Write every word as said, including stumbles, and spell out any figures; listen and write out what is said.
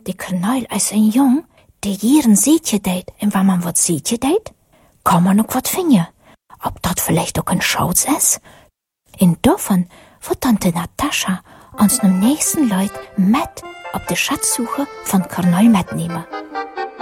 die Kornel is een jong, die hier een zietje deed. En waar man wat zietje deed, kan man ook wat vinden. Ob dat vielleicht ook een Schatz is? En davon wird Tante Natascha uns im nächsten Leut mit auf die Schatzsuche von Kornel mitnehmen.